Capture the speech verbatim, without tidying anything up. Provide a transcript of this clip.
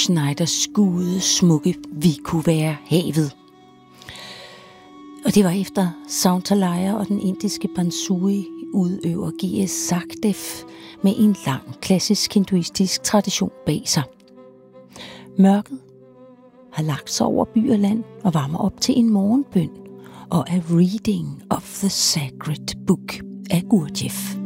Snyders skude smukke Vi kunne være havet. Og det var efter Soundarlaya og den indiske Bansuri udøver G S Sakdev med en lang klassisk hinduistisk tradition bag sig. Mørket har lagt sig over by og land og varmer op til en morgenbøn og a reading of the sacred book af Gurdjieff.